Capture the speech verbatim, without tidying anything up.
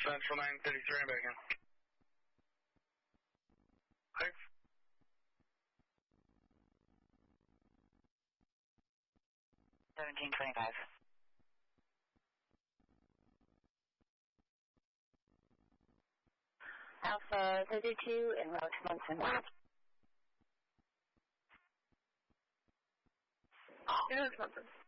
Central nine thirty-three, I'm back in. Thanks. seventeen twenty-five. Alpha thirty-two, en route to Munson. It is Munson.